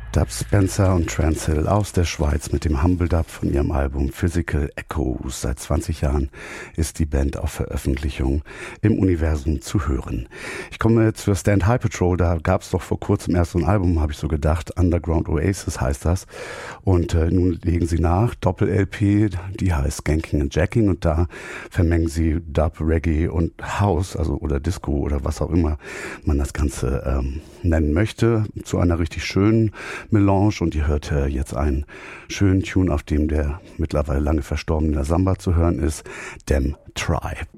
Dub Spencer und Trance Hill aus der Schweiz mit dem Humble Dub von ihrem Album Physical Echoes. Seit 20 Jahren ist die Band auf Veröffentlichung im Universum zu hören. Ich komme zur Stand High Patrol, da gab es doch vor kurzem erst so ein Album, habe ich so gedacht, Underground Oasis heißt das. Und nun legen sie nach, Doppel-LP, die heißt Skanking and Jacking, und da vermengen sie Dub, Reggae und House, also oder Disco oder was auch immer man das Ganze nennen möchte, zu einer richtig schönen Melange. Und ihr hört jetzt einen schönen Tune, auf dem der mittlerweile lange verstorbene Samba zu hören ist, Dem Tribe.